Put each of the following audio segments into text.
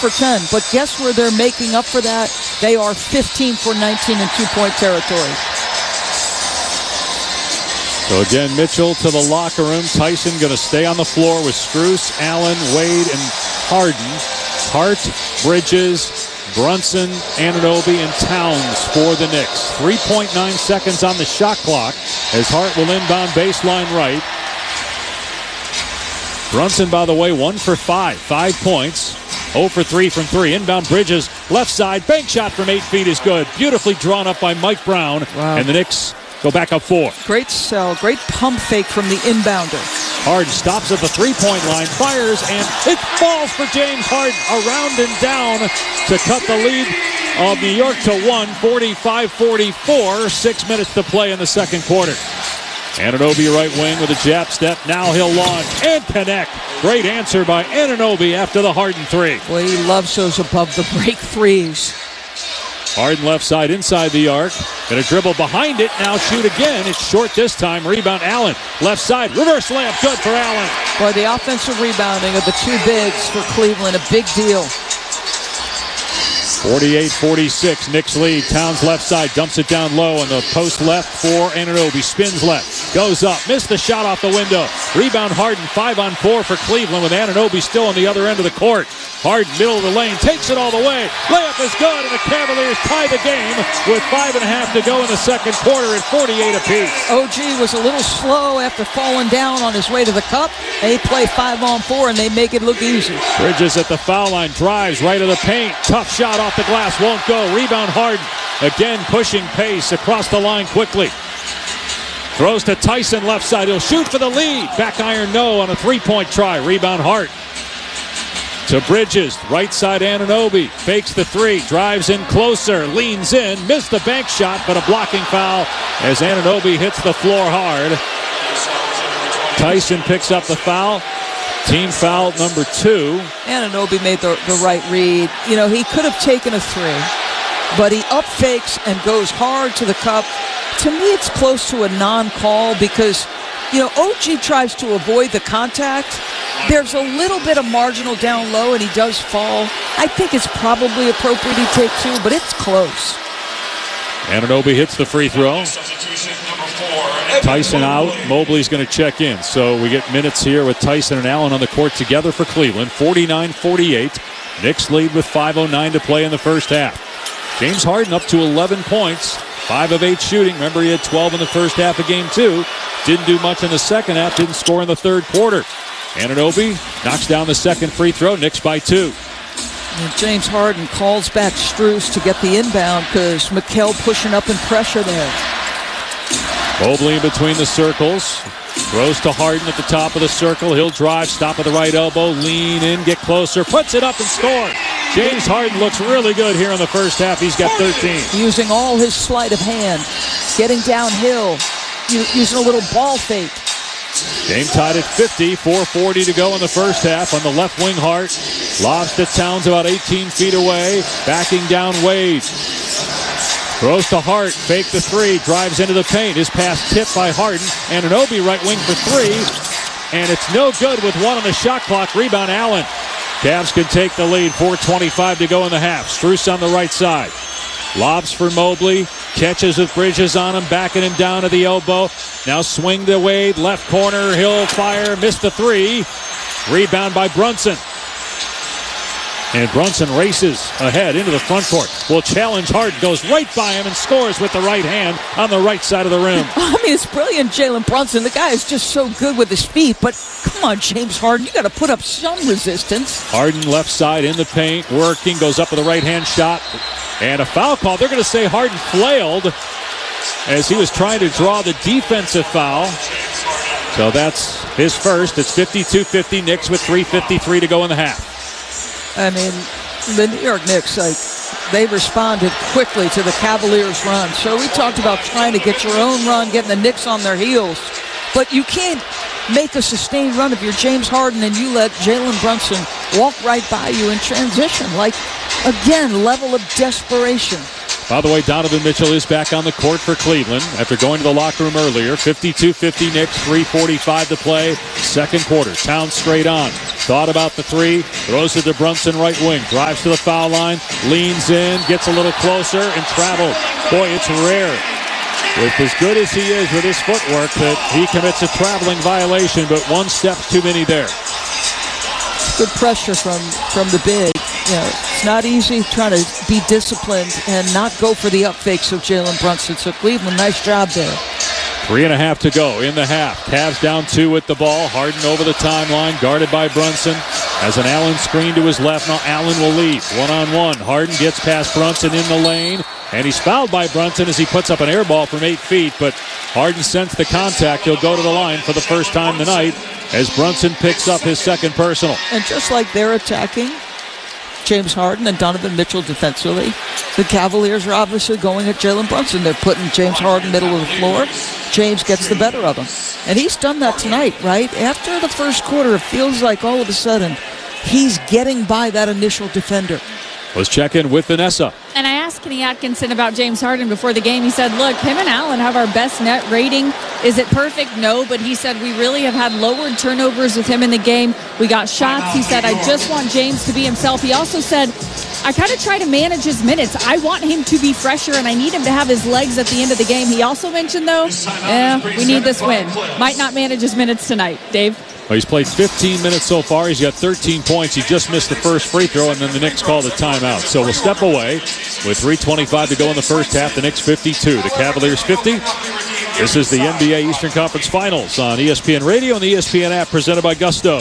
for 10. But guess where they're making up for that? They are 15 for 19 in two-point territory. So again, Mitchell to the locker room. Tyson going to stay on the floor with Strus, Allen, Wade, and Harden. Hart, Bridges, Brunson, Anunoby, and Towns for the Knicks. 3.9 seconds on the shot clock as Hart will inbound baseline right. Brunson, by the way, 1 for 5. 5 points. 0 for 3 from 3. Inbound Bridges, left side. Bank shot from 8 feet is good. Beautifully drawn up by Mike Brown. Wow. And the Knicks go back up 4. Great sell. Great pump fake from the inbounder. Harden stops at the three-point line, fires, and it falls for James Harden. Around and down to cut the lead of New York to 1, 45-44. 6 minutes to play in the second quarter. Anunoby right wing with a jab step. Now he'll launch and connect. Great answer by Anunoby after the Harden three. Boy, he loves those above the break threes. Harden left side inside the arc. Gonna dribble behind it. Now shoot again. It's short this time. Rebound Allen. Left side. Reverse layup. Good for Allen. Boy, the offensive rebounding of the two bigs for Cleveland, a big deal. 48-46. Knicks lead. Towns left side. Dumps it down low on the post left for Anunoby. Spins left. Goes up. Missed the shot off the window. Rebound Harden. 5-on-4 for Cleveland with Anunoby still on the other end of the court. Harden, middle of the lane, takes it all the way. Layup is good, and the Cavaliers tie the game with 5.5 to go in the second quarter at 48 apiece. OG was a little slow after falling down on his way to the cup. They play 5-on-4, and they make it look easy. Bridges at the foul line, drives right of the paint. Tough shot off the glass, won't go. Rebound Harden. Again, pushing pace across the line quickly. Throws to Tyson left side. He'll shoot for the lead. Back iron no on a three-point try. Rebound Hart. To Bridges, right side Anunoby, fakes the three, drives in closer, leans in, missed the bank shot, but a blocking foul as Anunoby hits the floor hard. Tyson picks up the foul, team foul number 2. Anunoby made the right read. You know, he could have taken a three, but he up fakes and goes hard to the cup. To me, it's close to a non-call because, you know, OG tries to avoid the contact. There's a little bit of marginal down low, and he does fall. I think it's probably appropriate he take 2, but it's close. Anunoby hits the free throw. Tyson out. Mobley's going to check in. So we get minutes here with Tyson and Allen on the court together for Cleveland. 49-48. Knicks lead with 5:09 to play in the first half. James Harden up to 11 points. 5 of 8 shooting. Remember, he had 12 in the first half of game 2. Didn't do much in the second half. Didn't score in the third quarter. Anunoby knocks down the second free throw. Knicks by 2. And James Harden calls back Strus to get the inbound because Mikal pushing up in pressure there. Mobley in between the circles. Throws to Harden at the top of the circle. He'll drive, stop at the right elbow, lean in, get closer, puts it up and scores. James Harden looks really good here in the first half. He's got 13. Using all his sleight of hand, getting downhill, using a little ball fake. Game tied at 50, 4:40 to go in the first half. On the left wing, Hart lobs to Towns about 18 feet away, backing down Wade. Throws to Hart, fake the three, drives into the paint. His pass tipped by Harden. Anunoby right wing for 3, and it's no good with 1 on the shot clock. Rebound Allen. Cavs can take the lead, 4:25 to go in the half. Strus on the right side. Lobs for Mobley. Catches with Bridges on him, backing him down to the elbow. Now swing to Wade, left corner. He'll fire, missed the 3. Rebound by Brunson. And Brunson races ahead into the front court. Will challenge Harden, goes right by him and scores with the right hand on the right side of the rim. I mean, it's brilliant, Jalen Brunson. The guy is just so good with his feet. But come on, James Harden, you got to put up some resistance. Harden left side in the paint, working, goes up with a right-hand shot. And a foul call. They're going to say Harden flailed as he was trying to draw the defensive foul. So that's his first. It's 52-50 Knicks with 3:53 to go in the half. I mean, the New York Knicks, they responded quickly to the Cavaliers' run. So we talked about trying to get your own run, getting the Knicks on their heels. But you can't make a sustained run if you're James Harden and you let Jalen Brunson walk right by you in transition. Like, again, level of desperation. By the way, Donovan Mitchell is back on the court for Cleveland after going to the locker room earlier. 52-50 Knicks, 3:45 to play. Second quarter. Towns straight on. Thought about the three. Throws it to Brunson, right wing. Drives to the foul line. Leans in. Gets a little closer and traveled. Boy, it's rare, with as good as he is with his footwork, that he commits a traveling violation, but one step too many there. Good pressure from the big. It's not easy trying to be disciplined and not go for the up fakes of Jalen Brunson. So Cleveland, nice job there. 3.5 to go in the half. Cavs down 2 with the ball. Harden over the timeline, guarded by Brunson. As an Allen screen to his left, now Allen will lead. One-on-one. Harden gets past Brunson in the lane, and he's fouled by Brunson as he puts up an air ball from 8 feet, but Harden sensed the contact. He'll go to the line for the first time tonight as Brunson picks up his second personal. And just like they're attacking James Harden and Donovan Mitchell defensively, the Cavaliers are obviously going at Jalen Brunson. They're putting James Harden middle of the floor. James gets the better of him. And he's done that tonight, right? After the first quarter, it feels like all of a sudden he's getting by that initial defender. Let's check in with Vanessa. And I asked Kenny Atkinson about James Harden before the game. He said, look, him and Allen have our best net rating. Is it perfect? No, but he said we really have had lowered turnovers with him in the game. We got shots. He said, I just want James to be himself. He also said, I kind of try to manage his minutes. I want him to be fresher, and I need him to have his legs at the end of the game. He also mentioned, though, we need this win. Might not manage his minutes tonight. Dave? Well, he's played 15 minutes so far. He's got 13 points. He just missed the first free throw, and then the Knicks called a timeout. So we'll step away with 3:25 to go in the first half. The Knicks 52. The Cavaliers 50. This is the NBA Eastern Conference Finals on ESPN Radio and the ESPN app, presented by Gusto.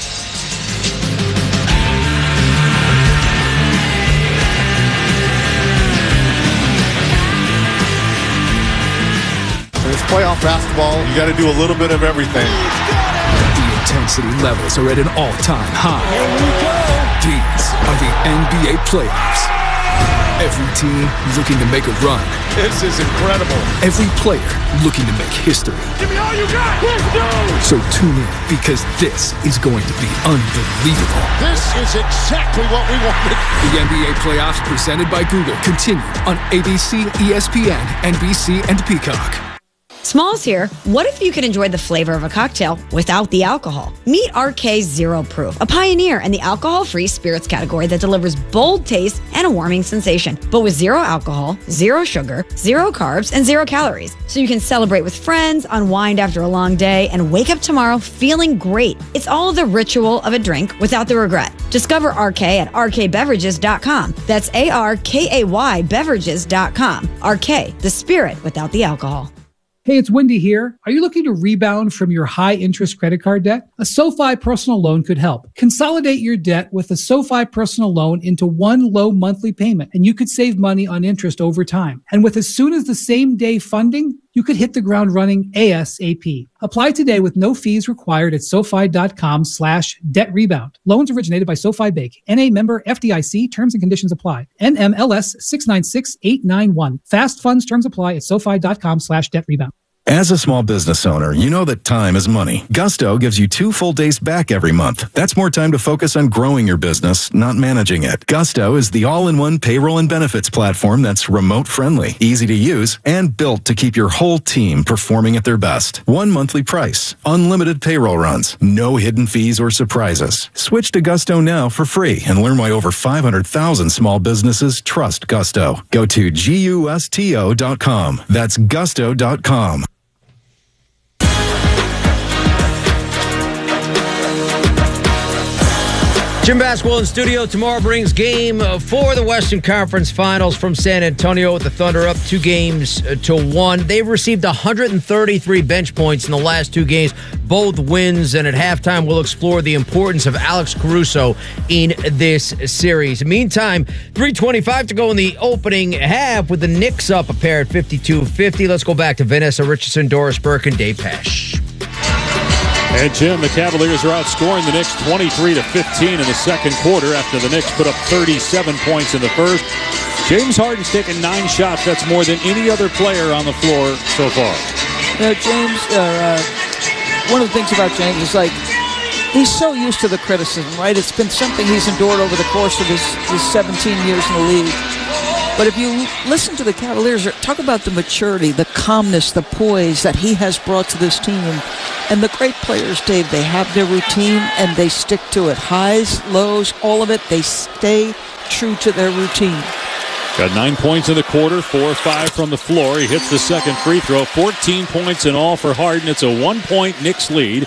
It's playoff basketball. You got to do a little bit of everything. Intensity levels are at an all-time high. These are the NBA playoffs. Every team looking to make a run. This is incredible. Every player looking to make history. Give me all you got. Let's go. So tune in, because this is going to be unbelievable. This is exactly what we wanted. The NBA playoffs, presented by Google, continue on ABC, ESPN, NBC, and Peacock. Smalls here. What if you could enjoy the flavor of a cocktail without the alcohol? Meet RK Zero Proof, a pioneer in the alcohol-free spirits category that delivers bold taste and a warming sensation, but with zero alcohol, zero sugar, zero carbs, and zero calories. So you can celebrate with friends, unwind after a long day, and wake up tomorrow feeling great. It's all the ritual of a drink without the regret. Discover RK at rkbeverages.com. That's ARKAY beverages.com. RK, the spirit without the alcohol. Hey, it's Wendy here. Are you looking to rebound from your high-interest credit card debt? A SoFi personal loan could help. Consolidate your debt with a SoFi personal loan into one low monthly payment, and you could save money on interest over time. And with as soon as the same day funding, you could hit the ground running ASAP. Apply today with no fees required at SoFi.com/debt rebound. Loans originated by SoFi Bank. NA member FDIC. Terms and conditions apply. NMLS 696891. Fast funds terms apply at SoFi.com/debt rebound. As a small business owner, you know that time is money. Gusto gives you 2 full days back every month. That's more time to focus on growing your business, not managing it. Gusto is the all-in-one payroll and benefits platform that's remote-friendly, easy to use, and built to keep your whole team performing at their best. One monthly price, unlimited payroll runs, no hidden fees or surprises. Switch to Gusto now for free and learn why over 500,000 small businesses trust Gusto. Go to GUSTO.com. That's Gusto.com. Gym Basketball in studio tomorrow brings game 4 the Western Conference Finals from San Antonio, with the Thunder up 2-1. They've received 133 bench points in the last 2 games, both wins, and at halftime we'll explore the importance of Alex Caruso in this series. Meantime, 3:25 to go in the opening half, with the Knicks up a pair at 52-50. Let's go back to Vanessa Richardson, Doris Burke, and Dave Pesch. And Jim, the Cavaliers are outscoring the Knicks 23-15 in the second quarter after the Knicks put up 37 points in the first. James Harden's taken 9 shots. That's more than any other player on the floor so far. James, one of the things about James is, like, he's so used to the criticism, right? It's been something he's endured over the course of his 17 years in the league. But if you listen to the Cavaliers, talk about the maturity, the calmness, the poise that he has brought to this team. And the great players, Dave, they have their routine and they stick to it. Highs, lows, all of it, they stay true to their routine. Got 9 points in the quarter, 4 or 5 from the floor. He hits the second free throw. 14 points in all for Harden. It's a 1-point Knicks lead,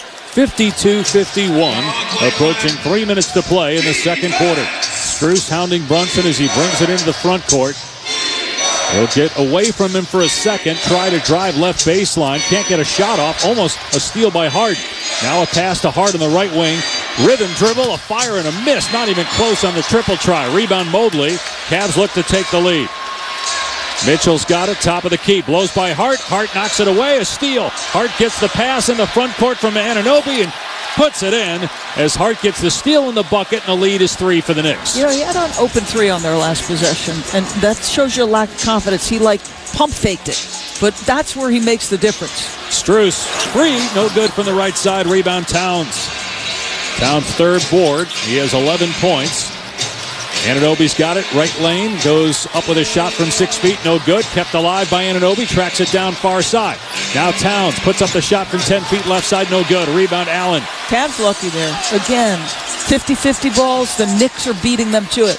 52-51. Approaching 3 minutes to play in the second quarter. Strus hounding Brunson as he brings it into the front court. He'll get away from him for a second, try to drive left baseline. Can't get a shot off. Almost a steal by Harden. Now a pass to Harden on the right wing. Rhythm dribble, a fire and a miss. Not even close on the triple try. Rebound Mobley. Cavs look to take the lead. Mitchell's got it, top of the key. Blows by Hart. Hart knocks it away. A steal. Hart gets the pass in the front court from Anunoby and puts it in as Hart gets the steal in the bucket, and the lead is 3 for the Knicks. You know, he had an open 3 on their last possession, and that shows you a lack of confidence. He, pump faked it, but that's where he makes the difference. Strus, free, no good from the right side. Rebound Towns. Towns' third board. He has 11 points. Anunoby's got it, right lane, goes up with a shot from 6 feet, no good. Kept alive by Anunoby, tracks it down far side. Now Towns puts up the shot from 10 feet left side, no good. Rebound Allen. Cavs lucky there. Again, 50-50 balls, the Knicks are beating them to it.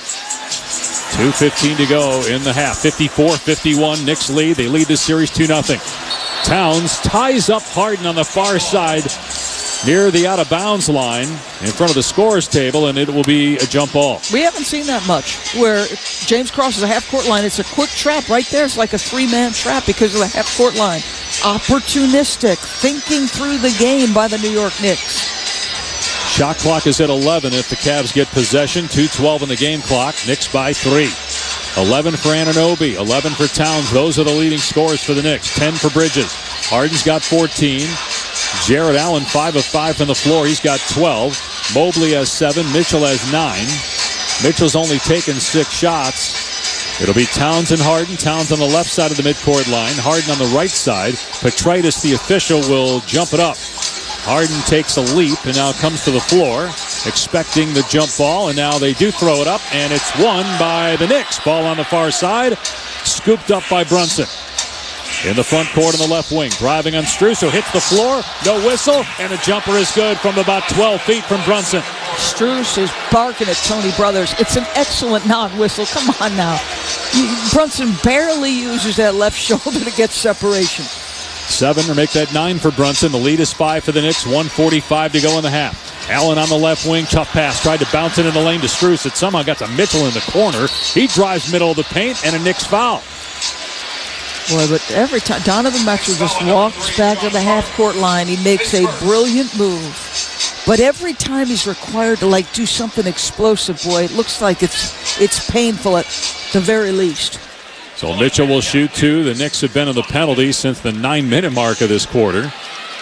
2:15 to go in the half. 54-51, Knicks lead. They lead this series 2-0. Towns ties up Harden on the far side near the out-of-bounds line in front of the scorer's table, and it will be a jump ball. We haven't seen that much, where James crosses a half-court line. It's a quick trap right there. It's like a 3-man trap because of the half-court line. Opportunistic, thinking through the game by the New York Knicks. Shot clock is at 11 if the Cavs get possession. 2:12 in the game clock. Knicks by 3. 11 for Anunoby, 11 for Towns. Those are the leading scorers for the Knicks. 10 for Bridges. Harden's got 14. Jared Allen, 5 of 5 from the floor. He's got 12. Mobley has 7. Mitchell has 9. Mitchell's only taken 6 shots. It'll be Towns and Harden. Towns on the left side of the midcourt line. Harden on the right side. Petraitis, the official, will jump it up. Harden takes a leap and now comes to the floor, expecting the jump ball, and now they do throw it up, and it's won by the Knicks. Ball on the far side, scooped up by Brunson. In the front court on the left wing, driving on Strus, who hits the floor, no whistle, and a jumper is good from about 12 feet from Brunson. Strus is barking at Tony Brothers. It's an excellent non-whistle. Come on now. Brunson barely uses that left shoulder to get separation. 7 or make that 9 for Brunson. The lead is 5 for the Knicks. 1:45 to go in the half. Allen on the left wing, tough pass. Tried to bounce it in the lane to Strus. It somehow got to Mitchell in the corner. He drives middle of the paint, and a Knicks foul. Boy, but every time Donovan Mitchell just walks back to the half-court line, he makes a brilliant move. But every time he's required to do something explosive, boy, it looks like it's painful at the very least. So Mitchell will shoot 2. The Knicks have been in the penalty since the 9-minute mark of this quarter.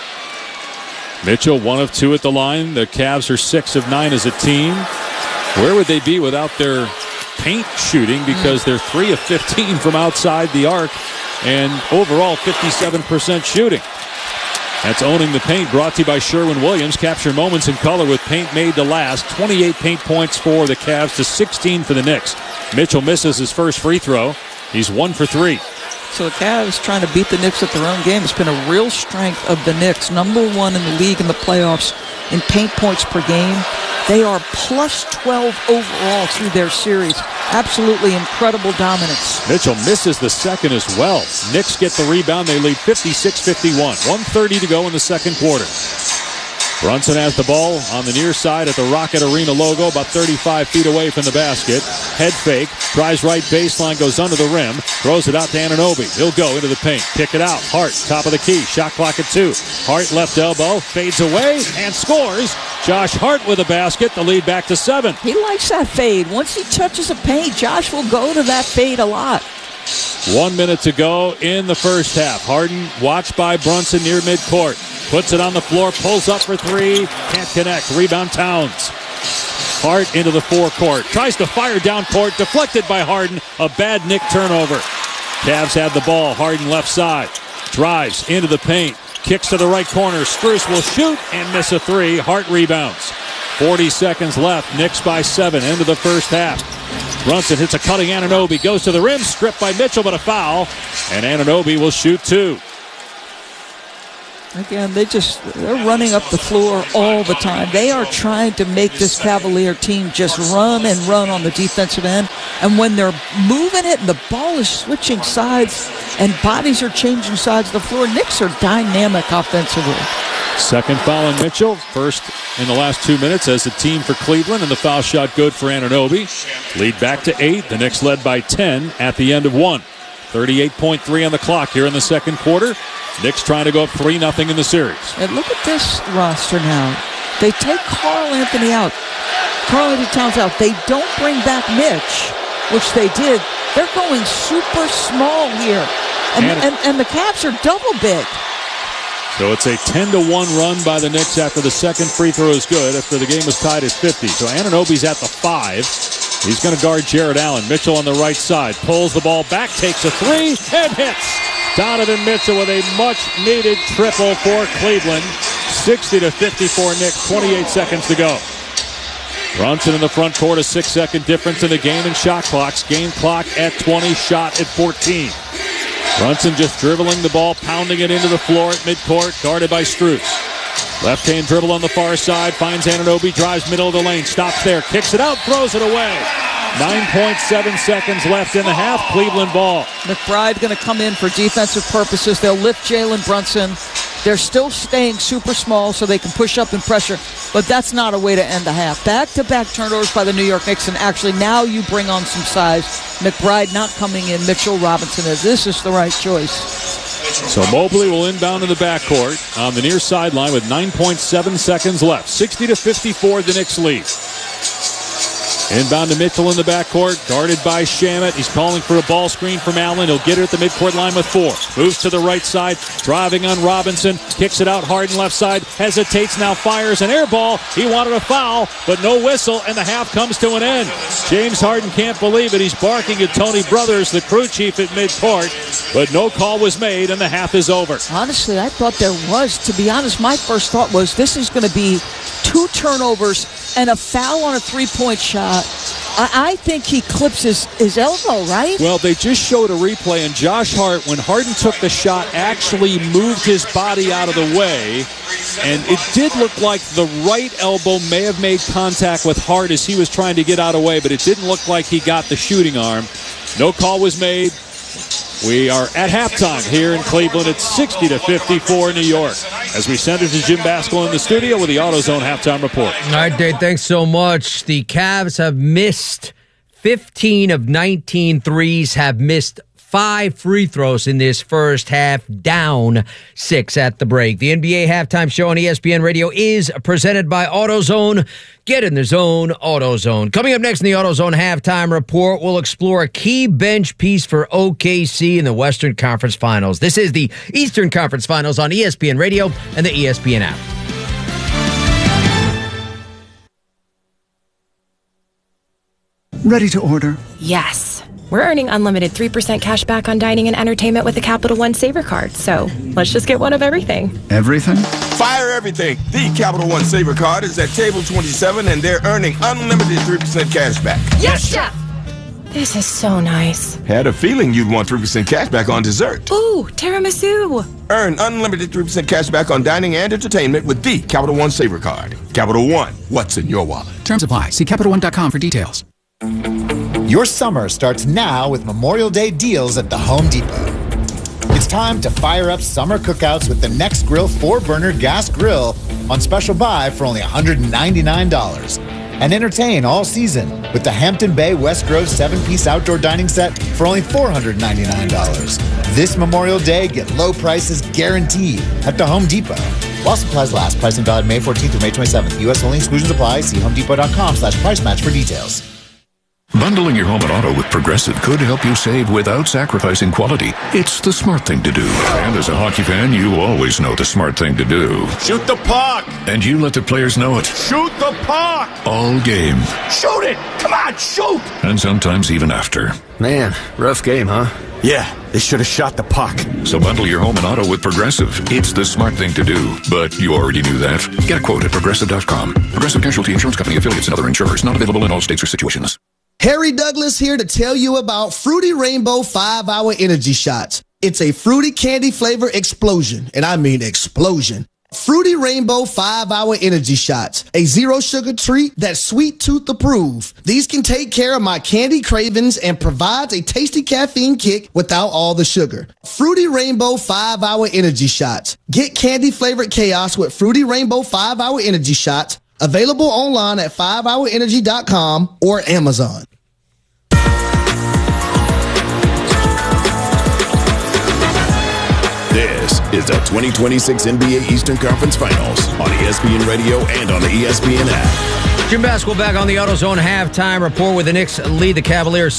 Mitchell 1 of 2 at the line. The Cavs are 6 of 9 as a team. Where would they be without their paint shooting? Because they're 3 of 15 from outside the arc and overall 57% shooting. That's owning the paint, brought to you by Sherwin-Williams. Capture moments in color with paint made to last. 28 paint points for the Cavs to 16 for the Knicks. Mitchell misses his first free throw. He's 1 for 3. So the Cavs trying to beat the Knicks at their own game. It's been a real strength of the Knicks. Number 1 in the league in the playoffs in paint points per game. They are plus 12 overall through their series. Absolutely incredible dominance. Mitchell misses the second as well. Knicks get the rebound. They lead 56-51. 1:30 to go in the second quarter. Brunson has the ball on the near side at the Rocket Arena logo, about 35 feet away from the basket. Head fake, tries right baseline, goes under the rim, throws it out to Anunoby. He'll go into the paint, kick it out. Hart, top of the key, shot clock at 2. Hart left elbow, fades away, and scores. Josh Hart with a basket, the lead back to 7. He likes that fade. Once he touches a paint, Josh will go to that fade a lot. 1 minute to go in the first half. Harden watched by Brunson near midcourt. Puts it on the floor, pulls up for 3, can't connect. Rebound Towns. Hart into the forecourt. Tries to fire down court, deflected by Harden. A bad Knick turnover. Cavs have the ball. Harden left side. Drives into the paint. Kicks to the right corner. Strus will shoot and miss a 3. Hart rebounds. 40 seconds left. Knicks by 7. End of the first half. Brunson hits a cutting Anunoby, goes to the rim, stripped by Mitchell, but a foul. And Anunoby will shoot 2. Again, they're running up the floor all the time. They are trying to make this Cavalier team just run and run on the defensive end. And when they're moving it and the ball is switching sides and bodies are changing sides of the floor, Knicks are dynamic offensively. Second foul on Mitchell. First in the last 2 minutes as a team for Cleveland, and the foul shot good for Anunoby. Lead back to 8. The Knicks led by 10 at the end of 1. 38.3 on the clock here in the second quarter. Knicks trying to go up 3-0 in the series. And look at this roster now. They take Karl Anthony out. Karl Anthony Towns out. They don't bring back Mitch, which they did. They're going super small here. And the Cavs are double big. So it's a 10-1 run by the Knicks after the second free throw is good, after the game was tied at 50. So Anunoby's at the 5. He's going to guard Jared Allen. Mitchell on the right side. Pulls the ball back, takes a 3, and hits. Donovan Mitchell with a much-needed triple for Cleveland. 60-54 Knicks, 28 seconds to go. Brunson in the front court, a 6-second difference in the game and shot clocks. Game clock at 20, shot at 14. Brunson just dribbling the ball, pounding it into the floor at midcourt, guarded by Strus. Left-hand dribble on the far side, finds Anunoby, drives middle of the lane, stops there, kicks it out, throws it away. 9.7 seconds left in the half, Cleveland ball. McBride going to come in for defensive purposes. They'll lift Jalen Brunson. They're still staying super small so they can push up and pressure, but that's not a way to end the half. Back-to-back turnovers by the New York Knicks, and actually now you bring on some size. McBride not coming in, Mitchell Robinson is. This is the right choice. So Mobley will inbound in the backcourt on the near sideline with 9.7 seconds left. 60-54, the Knicks lead. Inbound to Mitchell in the backcourt, guarded by Shamet. He's calling for a ball screen from Allen. He'll get it at the midcourt line with 4. Moves to the right side, driving on Robinson. Kicks it out, Harden left side. Hesitates, now fires an air ball. He wanted a foul, but no whistle, and the half comes to an end. James Harden can't believe it. He's barking at Tony Brothers, the crew chief at midcourt, but no call was made, and the half is over. Honestly, I thought there was. To be honest, my first thought was this is going to be 2 turnovers and a foul on a 3-point shot. I think he clips his elbow, right? Well, they just showed a replay, and Josh Hart, when Harden took the shot, actually moved his body out of the way, and it did look like the right elbow may have made contact with Hart as he was trying to get out of the way, but it didn't look like he got the shooting arm. No call was made. We are at halftime here in Cleveland. It's 60-54 New York. As we send it to Jim Baskel in the studio with the AutoZone halftime report. All right, Dave, thanks so much. The Cavs have missed 15 of 19 threes, have missed 5 free throws in this first half, down 6 at the break. The NBA halftime show on ESPN Radio is presented by AutoZone. Get in the zone, AutoZone. Coming up next in the AutoZone halftime report, we'll explore a key bench piece for OKC in the Western Conference Finals. This is the Eastern Conference Finals on ESPN Radio and the ESPN app. Ready to order? Yes. We're earning unlimited 3% cash back on dining and entertainment with the Capital One Saver Card. So let's just get one of everything. Everything? Fire everything. The Capital One Saver Card is at table 27, and they're earning unlimited 3% cash back. Yes, Chef! This is so nice. Had a feeling you'd want 3% cash back on dessert. Ooh, tiramisu. Earn unlimited 3% cash back on dining and entertainment with the Capital One Saver Card. Capital One, what's in your wallet? Terms apply. See CapitalOne.com for details. Your summer starts now with Memorial Day deals at the Home Depot. It's time to fire up summer cookouts with the Nextgrill 4-burner gas grill on special buy for only $199. And entertain all season with the Hampton Bay West Grove 7-piece outdoor dining set for only $499. This Memorial Day, get low prices guaranteed at the Home Depot. While supplies last, pricing valid May 14th through May 27th. U.S. only, exclusions apply. See homedepot.com/price match for details. Bundling your home and auto with Progressive could help you save without sacrificing quality. It's the smart thing to do. And as a hockey fan, you always know the smart thing to do. Shoot the puck! And you let the players know it. Shoot the puck! All game. Shoot it! Come on, shoot! And sometimes even after. Man, rough game, huh? Yeah, they should have shot the puck. So bundle your home and auto with Progressive. It's the smart thing to do. But you already knew that. Get a quote at Progressive.com. Progressive Casualty Insurance Company, affiliates, and other insurers. Not available in all states or situations. Harry Douglas here to tell you about Fruity Rainbow 5-Hour Energy Shots. It's a fruity candy flavor explosion, and I mean explosion. Fruity Rainbow 5-Hour Energy Shots, a zero-sugar treat that's sweet tooth approved. These can take care of my candy cravings and provides a tasty caffeine kick without all the sugar. Fruity Rainbow 5-Hour Energy Shots. Get candy-flavored chaos with Fruity Rainbow 5-Hour Energy Shots. Available online at 5hourenergy.com or Amazon. This is the 2026 NBA Eastern Conference Finals on ESPN Radio and on the ESPN app. Jim Basketball back on the AutoZone halftime report with the Knicks lead the Cavaliers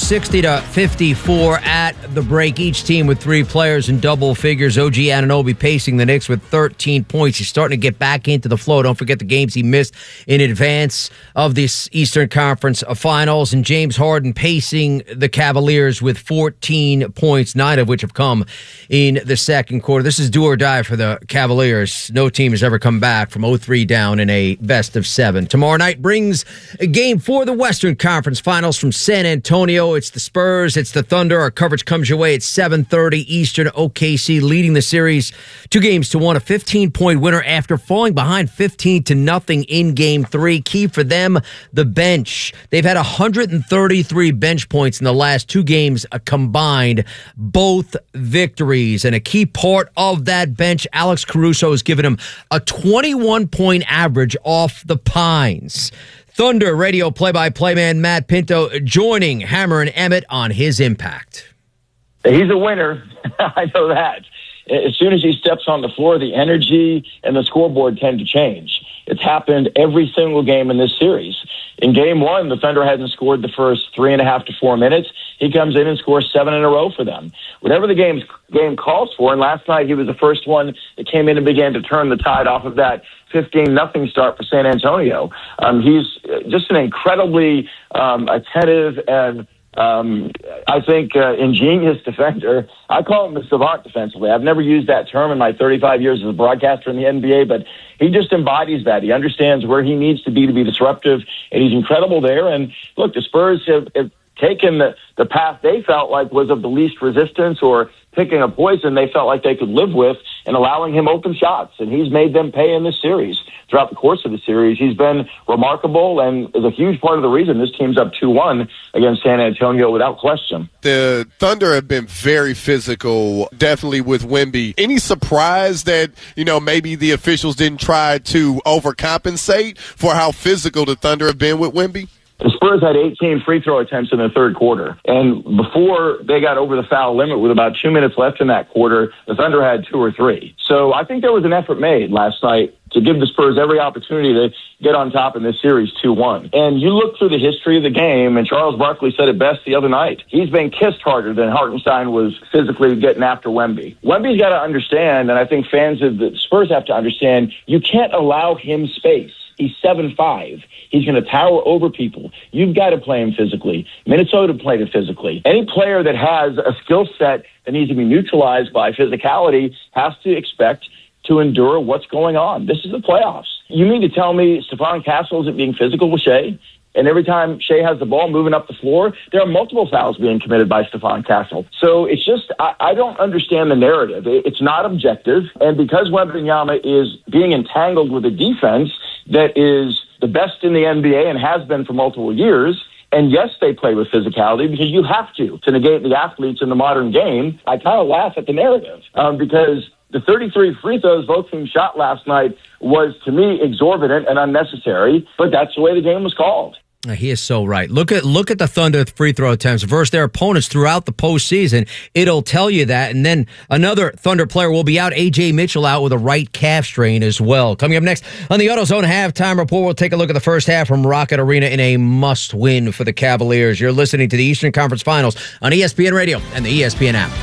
60-54 at the break. Each team with 3 players in double figures. OG Anunoby pacing the Knicks with 13 points. He's starting to get back into the flow. Don't forget the games he missed in advance of this Eastern Conference Finals. And James Harden pacing the Cavaliers with 14 points, 9 of which have come in the second quarter. This is do or die for the Cavaliers. No team has ever come back from 0-3 down in a best of 7. Tomorrow night brings a game for the Western Conference Finals from San Antonio. It's the Spurs, it's the Thunder. Our coverage comes your way at 7:30 Eastern. OKC leading the series 2-1, a 15-point winner after falling behind 15-0 in Game 3. Key for them, the bench. They've had 133 bench points in the last 2 games combined, both victories. And a key part of that bench, Alex Caruso has given him a 21-point average off the Pines. Thunder radio play-by-play man Matt Pinto joining Hammer and Emmett on his impact. He's a winner. I know that. As soon as he steps on the floor, the energy and the scoreboard tend to change. It's happened every single game in this series. In Game 1, the Thunder hadn't scored the first 3.5 to 4 minutes. He comes in and scores 7 in a row for them. Whatever the game calls for, and last night he was the first one that came in and began to turn the tide off of that 15-0 start for San Antonio. He's just an incredibly attentive and I think ingenious defender. I call him the savant defensively. I've never used that term in my 35 years as a broadcaster in the NBA, but he just embodies that. He understands where he needs to be disruptive, and he's incredible there. And look, the Spurs have taken the path they felt like was of the least resistance, or picking a poison they felt like they could live with, and allowing him open shots. And he's made them pay in this series. Throughout the course of the series, he's been remarkable and is a huge part of the reason this team's up 2-1 against San Antonio without question. The Thunder have been very physical, definitely with Wemby. Any surprise that, maybe the officials didn't try to overcompensate for how physical the Thunder have been with Wemby? The Spurs had 18 free throw attempts in the third quarter. And before they got over the foul limit with about 2 minutes left in that quarter, the Thunder had 2 or 3. So I think there was an effort made last night to give the Spurs every opportunity to get on top in this series 2-1. And you look through the history of the game, and Charles Barkley said it best the other night. He's been kissed harder than Hartenstein was physically getting after Wemby. Wemby's got to understand, and I think fans of the Spurs have to understand, you can't allow him space. He's 7'5". He's going to tower over people. You've got to play him physically. Minnesota played it physically. Any player that has a skill set that needs to be neutralized by physicality has to expect to endure what's going on. This is the playoffs. You mean to tell me Stephon Castle isn't being physical with Shea? And every time Shea has the ball moving up the floor, there are multiple fouls being committed by Stephon Castle. So it's just, I don't understand the narrative. It's not objective. And because Wembanyama is being entangled with a defense that is the best in the NBA and has been for multiple years, and yes, they play with physicality because you have to negate the athletes in the modern game, I kind of laugh at the narrative because the 33 free throws both teams shot last night was, to me, exorbitant and unnecessary, but that's the way the game was called. He is so right. Look at the Thunder free throw attempts versus their opponents throughout the postseason. It'll tell you that. And then another Thunder player will be out. A.J. Mitchell out with a right calf strain as well. Coming up next on the AutoZone halftime report, we'll take a look at the first half from Rocket Arena in a must-win for the Cavaliers. You're listening to the Eastern Conference Finals on ESPN Radio and the ESPN app.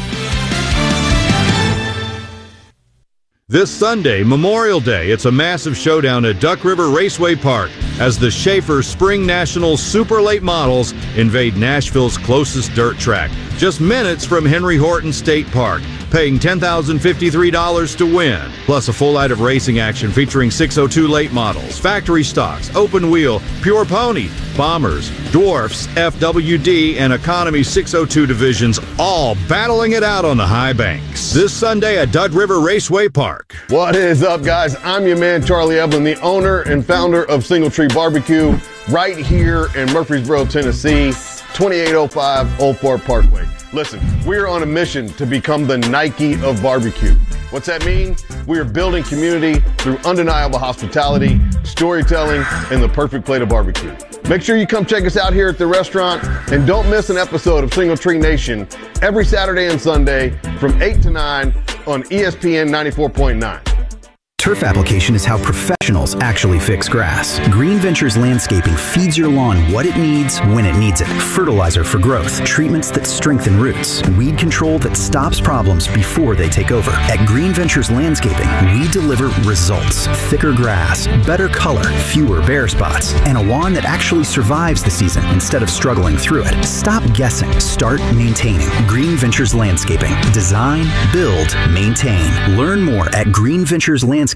This Sunday, Memorial Day, it's a massive showdown at Duck River Raceway Park as the Schaefer Spring Nationals Super Late Models invade Nashville's closest dirt track, just minutes from Henry Horton State Park. paying $10,053 to win. Plus a full night of racing action featuring 602 late models, factory stocks, open wheel, pure pony, bombers, dwarfs, FWD, and economy 602 divisions, all battling it out on the high banks. This Sunday at Duck River Raceway Park. What is up, guys? I'm your man, Charlie Evelyn, the owner and founder of Single Tree Barbecue, right here in Murfreesboro, Tennessee, 2805 Old Fort Parkway. Listen, we're on a mission to become the Nike of barbecue. What's that mean? We are building community through undeniable hospitality, storytelling, and the perfect plate of barbecue. Make sure you come check us out here at the restaurant, and don't miss an episode of Single Tree Nation every Saturday and Sunday from 8 to 9 on ESPN 94.9. Turf application is how professionals actually fix grass. Green Ventures Landscaping feeds your lawn what it needs when it needs it. Fertilizer for growth, treatments that strengthen roots, weed control that stops problems before they take over. At Green Ventures Landscaping, we deliver results. Thicker grass, better color, fewer bare spots, and a lawn that actually survives the season instead of struggling through it. Stop guessing. Start maintaining. Green Ventures Landscaping. Design, build, maintain. Learn more at greenventureslandscaping.com.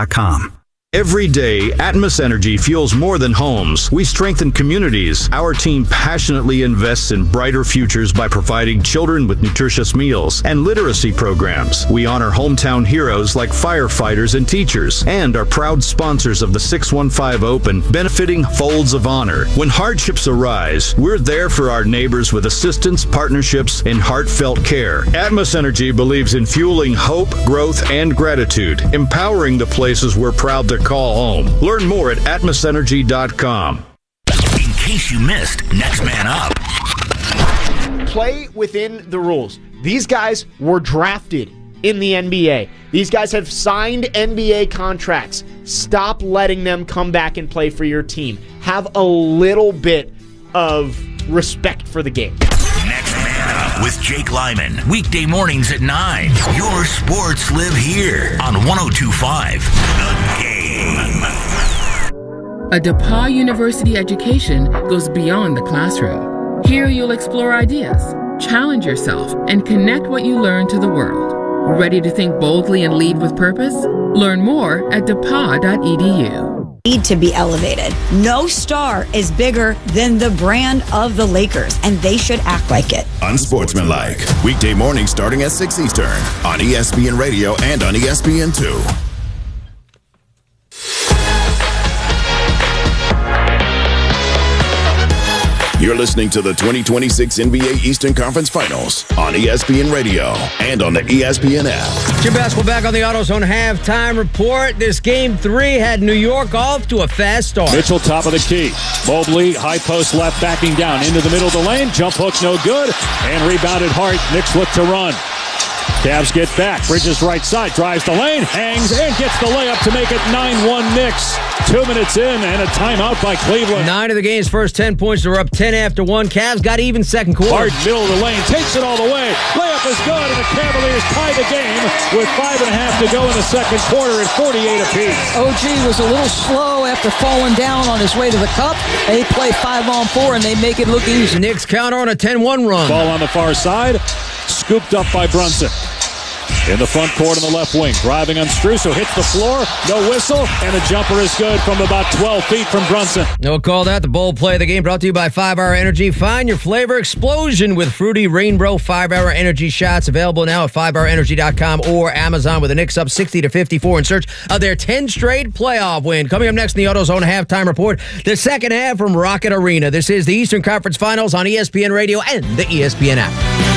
Every day, Atmos Energy fuels more than homes. We strengthen communities. Our team passionately invests in brighter futures by providing children with nutritious meals and literacy programs. We honor hometown heroes like firefighters and teachers, and are proud sponsors of the 615 Open, benefiting Folds of Honor. When hardships arise, we're there for our neighbors with assistance, partnerships, and heartfelt care. Atmos Energy believes in fueling hope, growth, and gratitude, empowering the places we're proud to call home. Learn more at atmosenergy.com. In case you missed Next Man Up. Play within the rules. These guys were drafted in the NBA. These guys have signed NBA contracts. Stop letting them come back and play for your team. Have a little bit of respect for the game. Next Man Up with Jake Lyman. Weekday mornings at 9. Your sports live here on 102.5 The Game. A DePauw University education goes beyond the classroom. Here you'll explore ideas, challenge yourself, and connect what you learn to the world. Ready to think boldly and lead with purpose? Learn more at DePauw.edu. Need to be elevated. No star is bigger than the brand of the Lakers, and they should act like it. Unsportsmanlike. Weekday mornings starting at 6 Eastern on ESPN Radio and on ESPN2. You're listening to the 2026 NBA Eastern Conference Finals on ESPN Radio and on the ESPN app. Jim Basketball back on the AutoZone halftime report. This game 3 had New York off to a fast start. Mitchell, top of the key. Mobley, high post left, backing down into the middle of the lane. Jump hook, no good. And rebounded Hart. Knicks look to run. Cavs get back. Bridges right side. Drives the lane. Hangs and gets the layup to make it 9-1 Knicks. 2 minutes in and a timeout by Cleveland. 9 of the game's first 10 points. They're up 10 after 1. Cavs got even second quarter. Hart, middle of the lane. Takes it all the way. Layup is good, and the Cavaliers tie the game with 5.5 to go in the second quarter at 48 apiece. OG was a little slow after falling down on his way to the cup. They play 5-on-4, and they make it look easy. Knicks counter on a 10-1 run. Ball on the far side. Scooped up by Brunson. In the front court on the left wing. Driving on Strus, who hits the floor. No whistle. And the jumper is good from about 12 feet from Brunson. No call that. The bold play of the game brought to you by 5-Hour Energy. Find your flavor explosion with fruity Rainbow 5-Hour Energy shots. Available now at 5hourenergy.com or Amazon, with the Knicks up 60-54 in search of their 10th straight playoff win. Coming up next in the AutoZone halftime report, the second half from Rocket Arena. This is the Eastern Conference Finals on ESPN Radio and the ESPN app.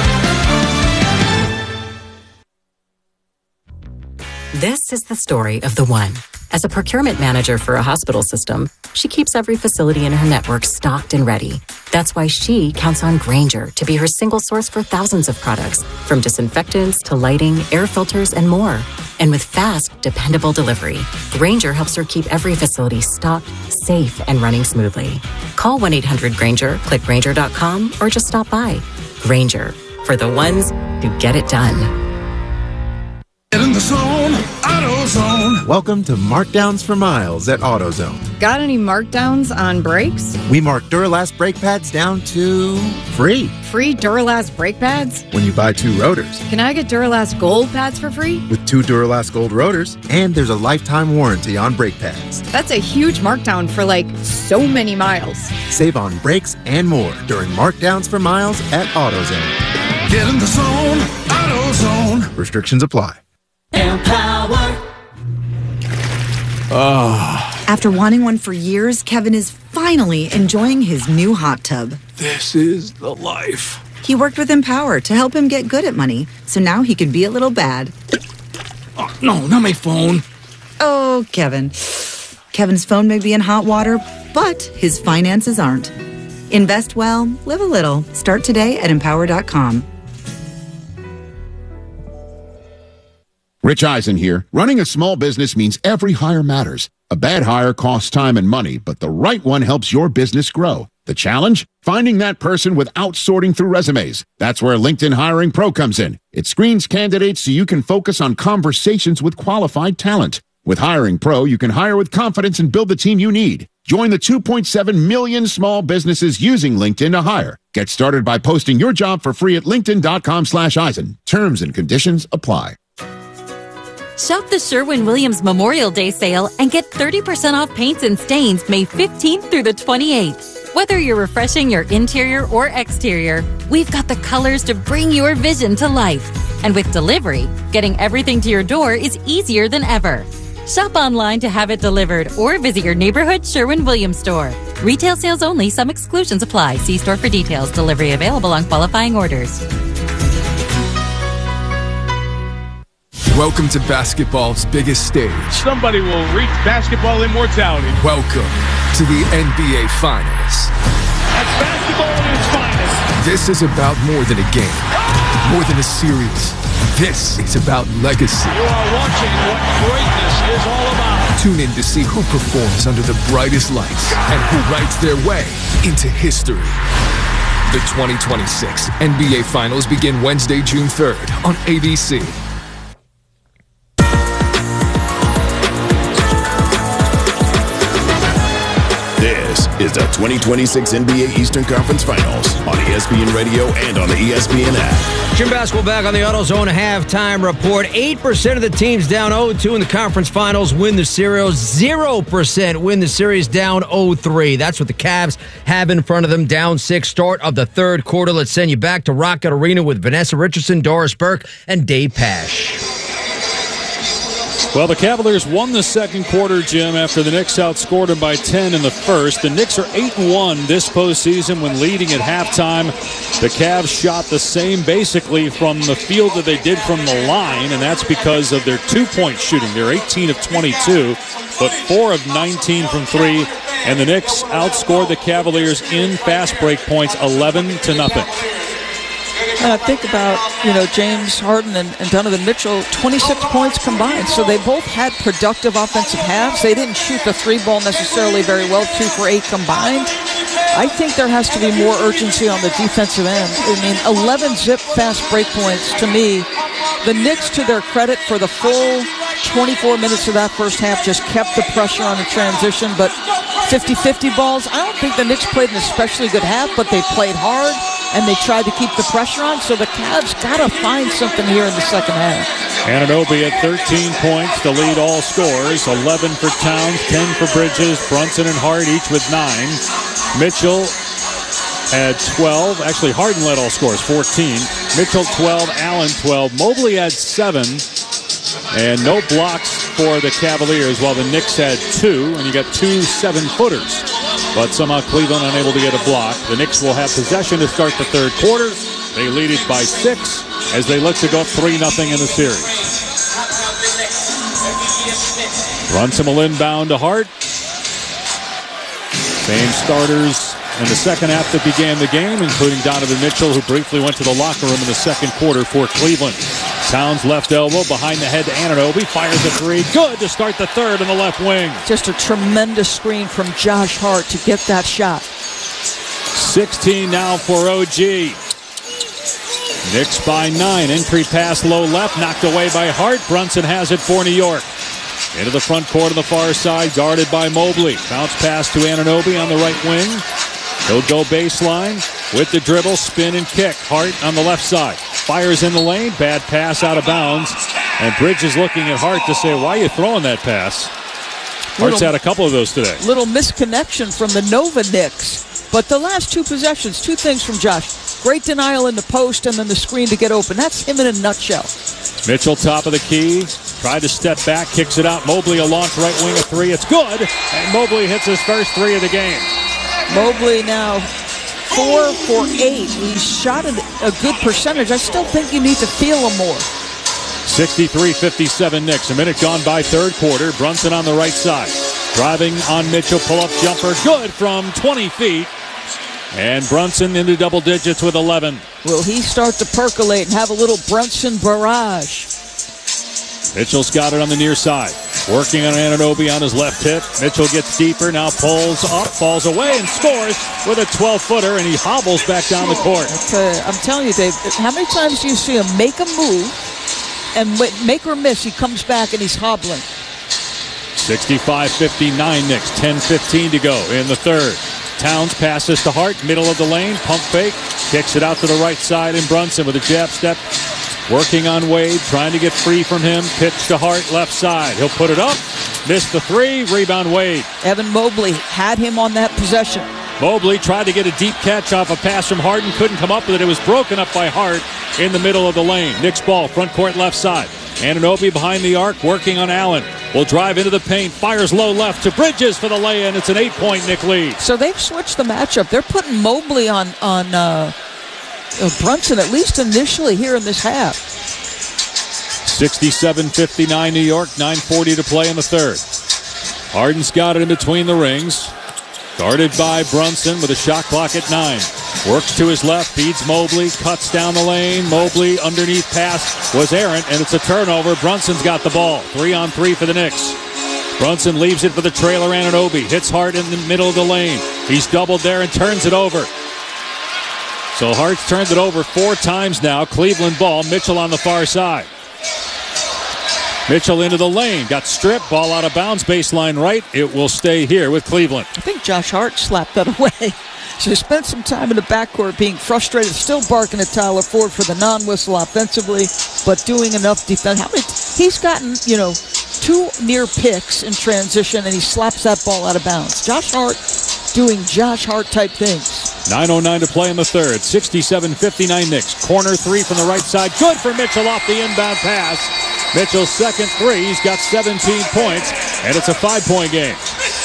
This is the story of the one. As a procurement manager for a hospital system, she keeps every facility in her network stocked and ready. That's why she counts on Grainger to be her single source for thousands of products, from disinfectants to lighting, air filters, and more. And with fast, dependable delivery, Grainger helps her keep every facility stocked, safe, and running smoothly. Call 1-800-GRAINGER, click Grainger.com, or just stop by. Grainger, for the ones who get it done. Get in the zone, AutoZone. everyone. Welcome to Markdowns for Miles at AutoZone. Got any markdowns on brakes? We mark Duralast brake pads down to free. Free Duralast brake pads? When you buy 2 rotors. Can I get Duralast Gold pads for free? With 2 Duralast Gold rotors, and there's a lifetime warranty on brake pads. That's a huge markdown for so many miles. Save on brakes and more during Markdowns for Miles at AutoZone. Get in the zone, AutoZone. Restrictions apply. Empower. After wanting one for years, Kevin is finally enjoying his new hot tub. This is the life. He worked with Empower to help him get good at money, so now he can be a little bad. Oh, no, not my phone. Oh, Kevin. Kevin's phone may be in hot water, but his finances aren't. Invest well, live a little. Start today at Empower.com. Rich Eisen here. Running a small business means every hire matters. A bad hire costs time and money, but the right one helps your business grow. The challenge? Finding that person without sorting through resumes. That's where LinkedIn Hiring Pro comes in. It screens candidates so you can focus on conversations with qualified talent. With Hiring Pro, you can hire with confidence and build the team you need. Join the 2.7 million small businesses using LinkedIn to hire. Get started by posting your job for free at linkedin.com/Eisen. Terms and conditions apply. Shop the Sherwin-Williams Memorial Day sale and get 30% off paints and stains May 15th through the 28th. Whether you're refreshing your interior or exterior, we've got the colors to bring your vision to life. And with delivery, getting everything to your door is easier than ever. Shop online to have it delivered or visit your neighborhood Sherwin-Williams store. Retail sales only. Some exclusions apply. See store for details. Delivery available on qualifying orders. Welcome to basketball's biggest stage. Somebody will reach basketball immortality. Welcome to the NBA Finals. That's basketball at its finest. This is about more than a game, more than a series. This is about legacy. You are watching what greatness is all about. Tune in to see who performs under the brightest lights and who writes their way into history. The 2026 NBA Finals begin Wednesday, June 3rd on ABC. This is the 2026 NBA Eastern Conference Finals on ESPN Radio and on the ESPN app. Jim Basketball back on the AutoZone halftime report. 8% of the teams down 0-2 in the conference finals win the series. 0% win the series down 0-3. That's what the Cavs have in front of them. Down 6, start of the third quarter. Let's send you back to Rocket Arena with Vanessa Richardson, Doris Burke, and Dave Pasch. Well, the Cavaliers won the second quarter, Jim, after the Knicks outscored them by 10 in the first. The Knicks are 8-1 this postseason when leading at halftime. The Cavs shot the same basically from the field that they did from the line, and that's because of their two-point shooting. They're 18 of 22, but 4 of 19 from 3. And the Knicks outscored the Cavaliers in fast break points 11-0. And I think about, James Harden and Donovan Mitchell, 26 points combined. So they both had productive offensive halves. They didn't shoot the three ball necessarily very well, 2 for 8 combined. I think there has to be more urgency on the defensive end. 11 zip fast break points to me. The Knicks, to their credit, for the full 24 minutes of that first half, just kept the pressure on the transition. But 50-50 balls, I don't think the Knicks played an especially good half, but they played hard and they tried to keep the pressure on. So the Cavs got to find something here in the second half. Anunoby at 13 points to lead all scorers. 11 for Towns, 10 for Bridges, Brunson and Hart each with 9. Mitchell had 12. Actually, Harden led all scorers, 14. Mitchell 12, Allen 12. Mobley had 7. And no blocks for the Cavaliers, while the Knicks had 2. And you got 2 7-footers. But somehow Cleveland unable to get a block. The Knicks will have possession to start the third quarter. They lead it by 6 as they look to go 3-0 in the series. Brunson will inbound to Hart. Same starters in the second half that began the game, including Donovan Mitchell, who briefly went to the locker room in the second quarter for Cleveland. Towns left elbow behind the head to Anunoby. Fires a 3. Good to start the third in the left wing. Just a tremendous screen from Josh Hart to get that shot. 16 now for OG. Knicks by 9. Entry pass low left. Knocked away by Hart. Brunson has it for New York. Into the front court on the far side, guarded by Mobley. Bounce pass to Anunoby on the right wing. He'll go baseline with the dribble, spin and kick. Hart on the left side. Fires in the lane. Bad pass out of bounds. And Bridges looking at Hart to say, why are you throwing that pass? Hart's had a couple of those today. Little misconnection from the Nova Knicks. But the last two possessions, two things from Josh. Great denial in the post and then the screen to get open. That's him in a nutshell. Mitchell, top of the key. Tried to step back, kicks it out. Mobley, a launch right wing, a three. It's good. And Mobley hits his first three of the game. Mobley now 4 for 8. He's shot at a good percentage. I still think you need to feel him more. 63-57 Knicks. A minute gone by third quarter. Brunson on the right side. Driving on Mitchell. Pull-up jumper. Good from 20 feet. And Brunson into double digits with 11. Will he start to percolate and have a little Brunson barrage? Mitchell's got it on the near side. Working on Anunoby on his left hip. Mitchell gets deeper, now pulls up, falls away, and scores with a 12-footer, and he hobbles back down the court. I'm telling you, Dave, how many times do you see him make a move and make or miss, he comes back and he's hobbling? 65-59 Knicks, 10:15 to go in the third. Towns passes to Hart, middle of the lane, pump fake, kicks it out to the right side, and Brunson with a jab step. Working on Wade, trying to get free from him. Pitch to Hart, left side. He'll put it up. Missed the three. Rebound Wade. Evan Mobley had him on that possession. Mobley tried to get a deep catch off a pass from Harden. Couldn't come up with it. It was broken up by Hart in the middle of the lane. Knicks ball, front court left side. Anunoby behind the arc, working on Allen. Will drive into the paint. Fires low left to Bridges for the lay-in. It's an 8-point Knick lead. So they've switched the matchup. They're putting Mobley on Brunson, at least initially here in this half. 67-59 New York, 9:40 to play in the third. Harden's got it in between the rings. Guarded by Brunson with a shot clock at 9. Works to his left, feeds Mobley, cuts down the lane. Mobley underneath pass was errant, and it's a turnover. Brunson's got the ball. 3-on-3 for the Knicks. Brunson leaves it for the trailer Anunoby. Hits Hart in the middle of the lane. He's doubled there and turns it over. So Hart's turned it over 4 times now. Cleveland ball. Mitchell on the far side. Mitchell into the lane. Got stripped. Ball out of bounds. Baseline right. It will stay here with Cleveland. I think Josh Hart slapped that away. So he spent some time in the backcourt being frustrated, still barking at Tyler Ford for the non-whistle offensively, but doing enough defense. He's gotten, 2 near picks in transition, and he slaps that ball out of bounds. Josh Hart doing Josh Hart type things. 9:09 to play in the third. 67-59 Knicks. Corner three from the right side. Good for Mitchell off the inbound pass. Mitchell's second three. He's got 17 points, and it's a 5-point game.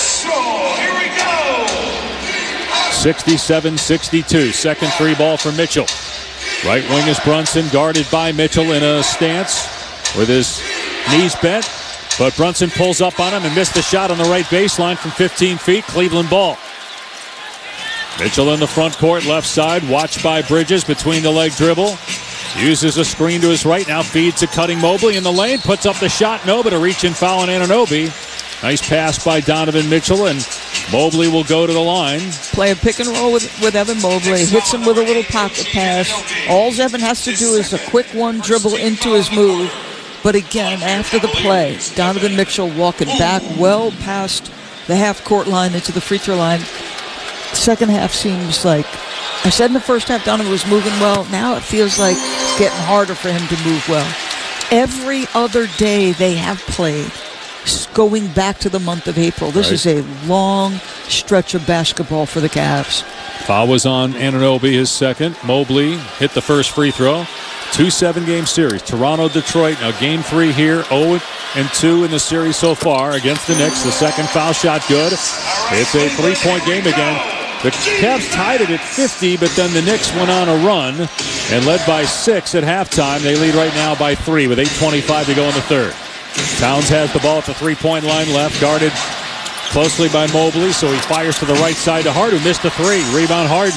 67-62. Second three ball for Mitchell. Right wing is Brunson, guarded by Mitchell in a stance with his knees bent. But Brunson pulls up on him and missed the shot on the right baseline from 15 feet. Cleveland ball. Mitchell in the front court, left side, watched by Bridges between the leg dribble. Uses a screen to his right, now feeds to cutting Mobley in the lane. Puts up the shot, no, but a reach-in foul on Anunoby. Nice pass by Donovan Mitchell, and Mobley will go to the line. Play a pick and roll with Evan Mobley. Hits him with a little pocket pass. All Evan has to do is a quick one dribble into his move. But again, after the play, Donovan Mitchell walking back well past the half-court line into the free throw line. Second half seems like, I said in the first half Donovan was moving well. Now it feels like it's getting harder for him to move well. Every other day they have played, going back to the month of April. This is a long stretch of basketball for the Cavs. Foul was on Anunoby, his second. Mobley hit the first free throw. 2 7-game series. Toronto, Detroit. Now game 3 here. 0-2 in the series so far against the Knicks. The second foul shot good. It's a 3-point game again. The Cavs tied it at 50, but then the Knicks went on a run and led by 6 at halftime. They lead right now by 3 with 8:25 to go in the third. Towns has the ball at the 3-point line left, guarded closely by Mobley, so he fires to the right side to Hart, who missed the 3. Rebound Harden.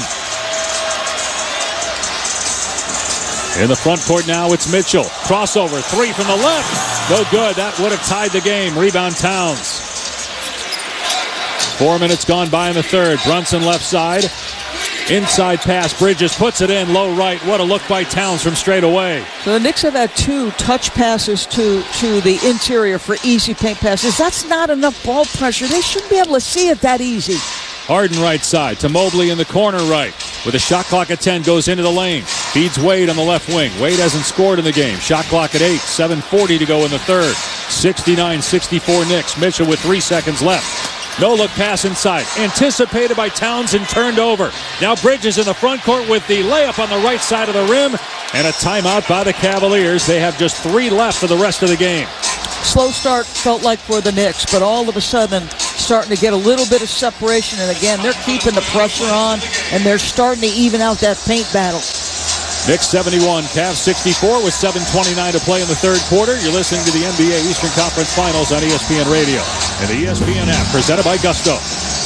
In the front court now, it's Mitchell. Crossover, 3 from the left. No good. That would have tied the game. Rebound Towns. 4 minutes gone by in the third. Brunson left side. Inside pass, Bridges puts it in, low right. What a look by Towns from straight away. So the Knicks have had 2 touch passes to the interior for easy paint passes. That's not enough ball pressure. They shouldn't be able to see it that easy. Harden right side to Mobley in the corner right. With a shot clock at 10, goes into the lane. Feeds Wade on the left wing. Wade hasn't scored in the game. Shot clock at 8, 7:40 to go in the third. 69-64 Knicks. Mitchell with 3 seconds left. No look pass inside. Anticipated by Towns and turned over. Now Bridges in the front court with the layup on the right side of the rim. And a timeout by the Cavaliers. They have just 3 left for the rest of the game. Slow start felt like for the Knicks, but all of a sudden starting to get a little bit of separation. And again, they're keeping the pressure on, and they're starting to even out that paint battle. Knicks 71, Cavs 64 with 7:29 to play in the third quarter. You're listening to the NBA Eastern Conference Finals on ESPN Radio and the ESPN app, presented by Gusto.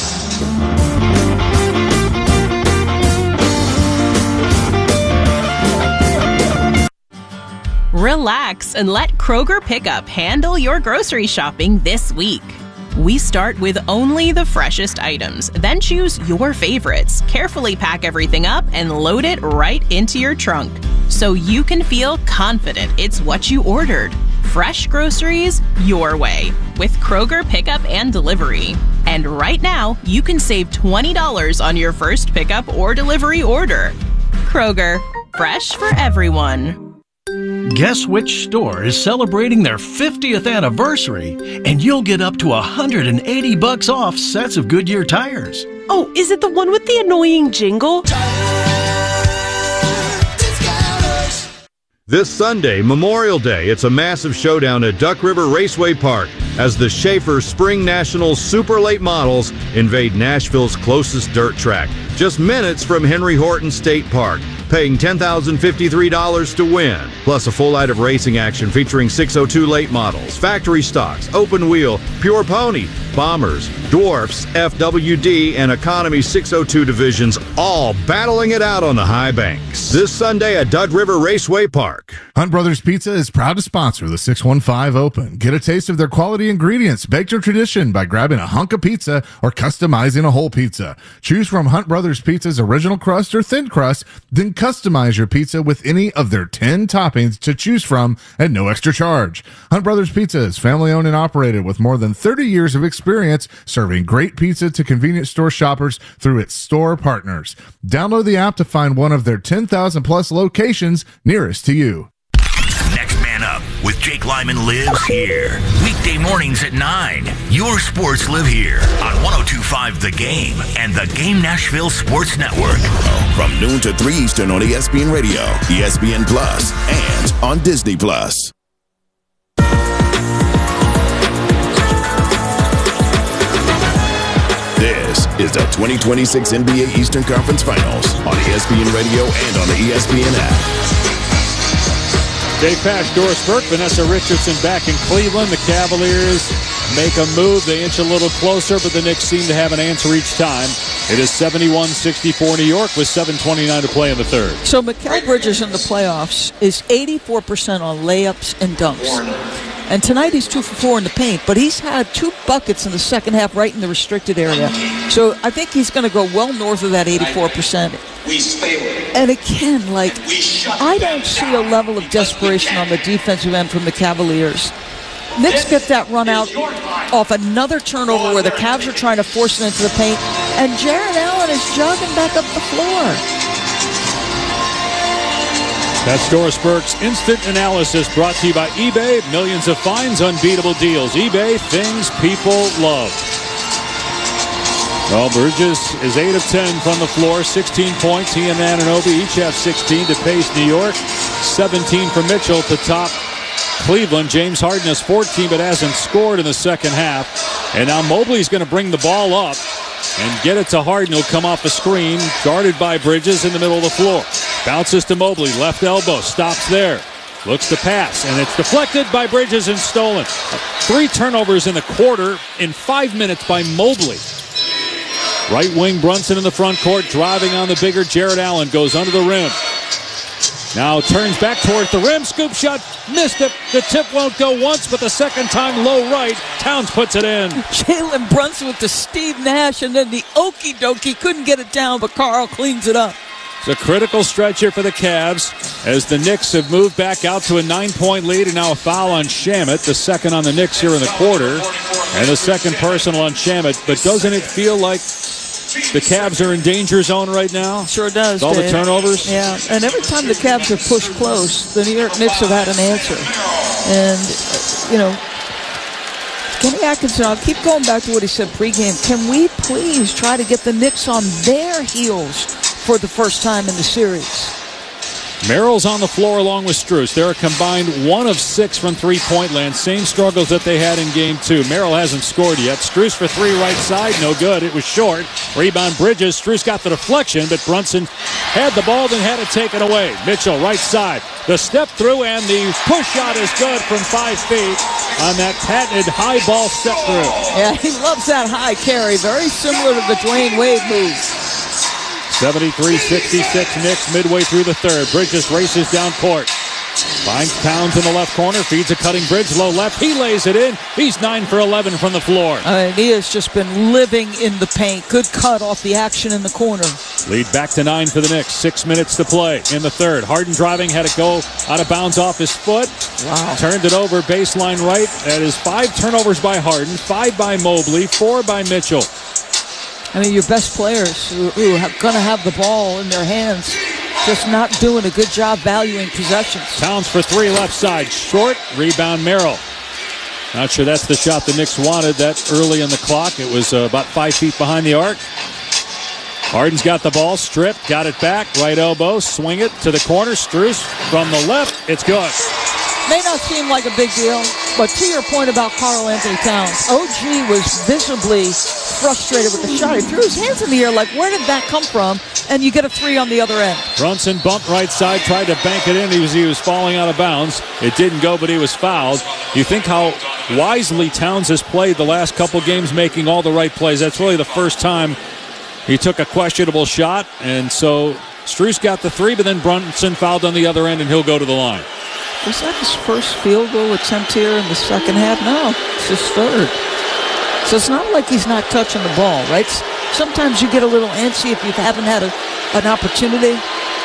Relax and let Kroger Pickup handle your grocery shopping this week. We start with only the freshest items, then choose your favorites, carefully pack everything up, and load it right into your trunk so you can feel confident it's what you ordered. Fresh groceries your way with Kroger Pickup and Delivery. And right now, you can save $20 on your first pickup or delivery order. Kroger, fresh for everyone. Guess which store is celebrating their 50th anniversary, and you'll get up to $180 off sets of Goodyear tires. Oh, is it the one with the annoying jingle? This Sunday, Memorial Day, it's a massive showdown at Duck River Raceway Park as the Schaefer Spring Nationals Super Late Models invade Nashville's closest dirt track, just minutes from Henry Horton State Park, paying $10,053 to win, plus a full night of racing action featuring 602 late models, factory stocks, open wheel, pure pony, bombers, dwarfs, FWD, and economy 602 divisions, all battling it out on the high banks. This Sunday at Duck River Raceway Park. Hunt Brothers Pizza is proud to sponsor the 615 Open. Get a taste of their quality ingredients, baked to tradition by grabbing a hunk of pizza or customizing a whole pizza. Choose from Hunt Brothers Pizza's original crust or thin crust, then customize your pizza with any of their 10 toppings to choose from at no extra charge. Hunt Brothers Pizza is family owned and operated with more than 30 years of experience serving great pizza to convenience store shoppers through its store partners. Download the app to find one of their 10,000 plus locations nearest to you. Next Man Up with Jake Lyman lives here. Weekday mornings at 9. Your sports live here on 102.5 The Game and the Game Nashville Sports Network. From noon to 3 Eastern on ESPN Radio, ESPN Plus, and on Disney Plus. This is the 2026 NBA Eastern Conference Finals on ESPN Radio and on the ESPN app. Dave Pasch, Doris Burke, Vanessa Richardson back in Cleveland. The Cavaliers make a move. They inch a little closer, but the Knicks seem to have an answer each time. It is 71-64 New York with 7:29 to play in the third. So Mikal Bridges in the playoffs is 84% on layups and dunks. And tonight he's 2 for 4 in the paint, but he's had 2 buckets in the second half right in the restricted area. So I think he's going to go well north of that 84%. And again, I don't see a level of desperation on the defensive end from the Cavaliers. Knicks get that run out off another turnover where the Cavs are trying to force it into the paint, and Jared Allen is jogging back up the floor. That's Doris Burke's Instant Analysis, brought to you by eBay. Millions of finds, unbeatable deals. eBay, things people love. Well, Bridges is 8 of 10 from the floor, 16 points. He and Anunoby each have 16 to pace New York. 17 for Mitchell to top Cleveland. James Harden has 14 but hasn't scored in the second half. And now Mobley's going to bring the ball up and get it to Harden. He'll come off the screen, guarded by Bridges in the middle of the floor. Bounces to Mobley, left elbow, stops there. Looks to pass, and it's deflected by Bridges and stolen. 3 turnovers in the quarter in 5 minutes by Mobley. Right wing Brunson in the front court, driving on the bigger Jared Allen, goes under the rim. Now turns back towards the rim. Scoop shot. Missed it. The tip won't go once, but the second time low right. Towns puts it in. Jalen Brunson with the Steve Nash, and then the okie dokie. Couldn't get it down, but Carl cleans it up. It's a critical stretch here for the Cavs as the Knicks have moved back out to a 9-point lead, and now a foul on Shamet, the second on the Knicks here in the quarter, and the second personal on Shamet. But doesn't it feel like the Cavs are in danger zone right now? Sure does. With all Dave. the turnovers? Yeah, and every time the Cavs have pushed close, the New York Knicks have had an answer. And, Kenny Atkinson, I'll keep going back to what he said pregame. Can we please try to get the Knicks on their heels for the first time in the series? Merrill's on the floor along with Strus. They're a combined 1 of 6 from three-point land. Same struggles that they had in Game 2. Merrill hasn't scored yet. Strus for 3 right side. No good. It was short. Rebound Bridges. Strus got the deflection, but Brunson had the ball, then had it taken away. Mitchell, right side. The step through, and the push shot is good from 5 feet on that patented high ball step through. Yeah, he loves that high carry. Very similar to the Dwayne Wade move. 73-66 Knicks midway through the third. Bridges races down court. Finds Towns in the left corner. Feeds a cutting Bridge. Low left. He lays it in. He's 9 for 11 from the floor. He has just been living in the paint. Good cut off the action in the corner. Lead back to 9 for the Knicks. 6 minutes to play in the third. Harden driving. Had it go out of bounds off his foot. Wow. Turned it over baseline right. That is 5 turnovers by Harden. 5 by Mobley. 4 by Mitchell. I mean, your best players who are going to have the ball in their hands, just not doing a good job valuing possessions. Towns for 3 left side. Short. Rebound Merrill. Not sure that's the shot the Knicks wanted that early in the clock. It was about 5 feet behind the arc. Harden's got the ball. Stripped. Got it back. Right elbow. Swing it to the corner. Strus from the left. It's good. May not seem like a big deal, but to your point about Karl Anthony Towns, OG was visibly frustrated with the shot. He threw his hands in the air like, where did that come from? And you get a 3 on the other end. Brunson bumped right side, tried to bank it in. He was falling out of bounds. It didn't go, but he was fouled. You think how wisely Towns has played the last couple games, making all the right plays. That's really the first time he took a questionable shot. And so Strus got the 3, but then Brunson fouled on the other end, and he'll go to the line. Was that his first field goal attempt here in the second half? No, it's his third. So it's not like he's not touching the ball, right? Sometimes you get a little antsy if you haven't had an opportunity.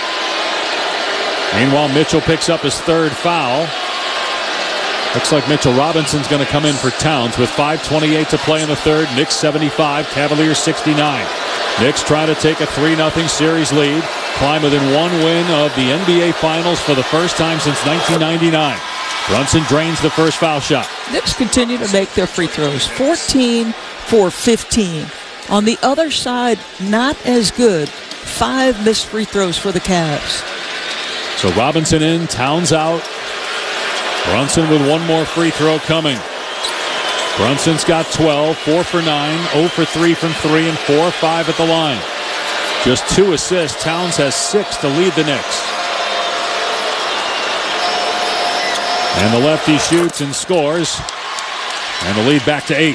Meanwhile, Mitchell picks up his third foul. Looks like Mitchell Robinson's going to come in for Towns with 5:28 to play in the third. Knicks 75, Cavaliers 69. Knicks try to take a 3-0 series lead. Climb within 1 win of the NBA Finals for the first time since 1999. Brunson drains the first foul shot. Knicks continue to make their free throws. 14 for 15. On the other side, not as good. 5 missed free throws for the Cavs. So Robinson in, Towns out. Brunson with 1 more free throw coming. Brunson's got 12, 4 for 9, 0 for 3 from 3, and 4 of 5 at the line. Just 2 assists. Towns has 6 to lead the Knicks. And the lefty shoots and scores. And the lead back to 8.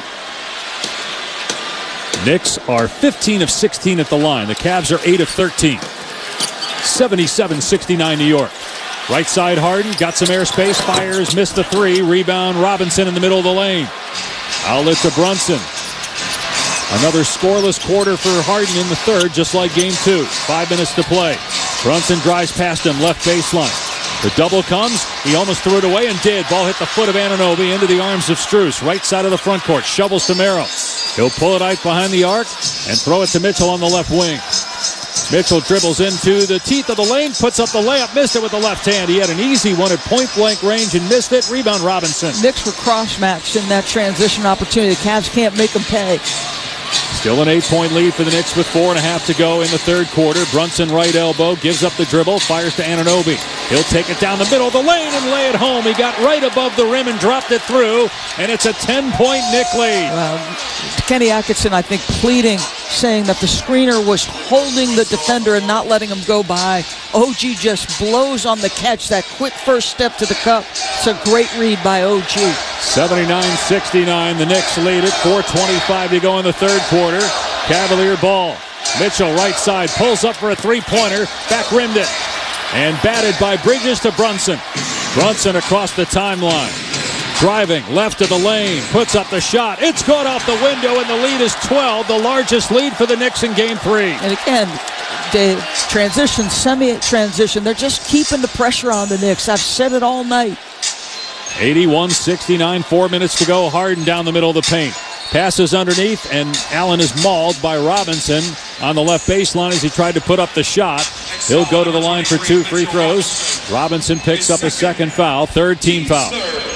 Knicks are 15 of 16 at the line. The Cavs are 8 of 13. 77-69 New York. Right side Harden, got some airspace, fires, missed the 3. Rebound Robinson in the middle of the lane. Outlet to Brunson. Another scoreless quarter for Harden in the third, just like game 2. 5 minutes to play. Brunson drives past him, left baseline. The double comes. He almost threw it away and did. Ball hit the foot of Anunoby into the arms of Strus. Right side of the front court. Shovels to Merrill. He'll pull it out behind the arc and throw it to Mitchell on the left wing. Mitchell dribbles into the teeth of the lane, puts up the layup, missed it with the left hand. He had an easy one at point-blank range and missed it. Rebound Robinson. Knicks were cross-matched in that transition opportunity. The Cavs can't make them pay. Still an 8-point lead for the Knicks with 4.5 to go in the third quarter. Brunson right elbow, gives up the dribble, fires to Anunoby. He'll take it down the middle of the lane and lay it home. He got right above the rim and dropped it through, and it's a 10-point Knick lead. Kenny Atkinson, I think, pleading, saying that the screener was holding the defender and not letting him go by. OG just blows on the catch, that quick first step to the cup. It's a great read by OG. 79-69, the Knicks lead it. 4:25 to go in the third quarter. Cavalier ball. Mitchell right side, pulls up for a 3-pointer, back rimmed it. And batted by Bridges to Brunson. Brunson across the timeline. Driving left of the lane. Puts up the shot. It's good off the window, and the lead is 12. The largest lead for the Knicks in Game 3. And again, Dave, transition, semi-transition. They're just keeping the pressure on the Knicks. I've said it all night. 81-69, 4 minutes to go. Harden down the middle of the paint. Passes underneath, and Allen is mauled by Robinson on the left baseline as he tried to put up the shot. He'll go to the line for 2 free throws. Robinson picks up a second foul, third team foul.